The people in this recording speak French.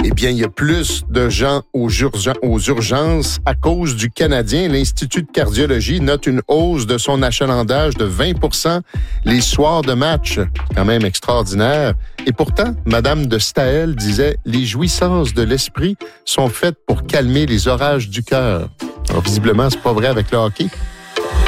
Eh bien, il y a plus de gens aux urgences à cause du Canadien. L'Institut de cardiologie note une hausse de son achalandage de 20% les soirs de match. C'est quand même extraordinaire. Et pourtant, Madame de Staël disait « Les jouissances de l'esprit sont faites pour calmer les orages du cœur ». Alors, visiblement, c'est pas vrai avec le hockey.